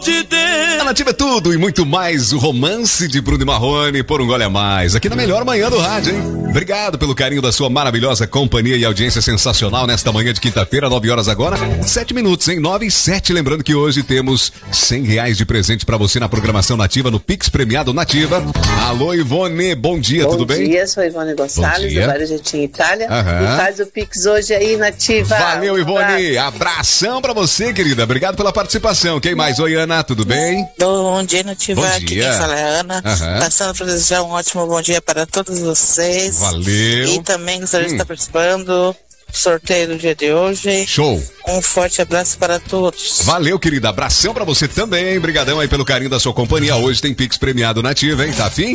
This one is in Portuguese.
A Nativa é tudo e muito mais. O romance de Bruno e Marrone por um gole a mais. Aqui na melhor manhã do rádio, hein? Obrigado pelo carinho da sua maravilhosa companhia e audiência sensacional nesta manhã de quinta-feira, 9 horas agora, 7 minutos, hein? 9 e 7. Lembrando que hoje temos R$100 de presente pra você na programação Nativa, no Pix Premiado Nativa. Alô, Ivone, bom dia, tudo bem? Bom dia, sou Ivone Gonçalves, do bairro Jetinho, Itália. E faz o Pix hoje aí, Nativa. Valeu, Ivone. Abração pra você, querida. Obrigado pela participação. Quem mais? Oi, Ana, tudo bem? Bom dia, Nativa. Bom Aqui dia. quem fala é a Ana. Passando para desejar um ótimo bom dia para todos vocês. Valeu. E também gostaria de estar participando do sorteio do dia de hoje. Show. Um forte abraço para todos. Valeu, querida. Abração pra você também. Brigadão aí pelo carinho da sua companhia. Hoje tem Pix Premiado Nativa, hein? Tá afim?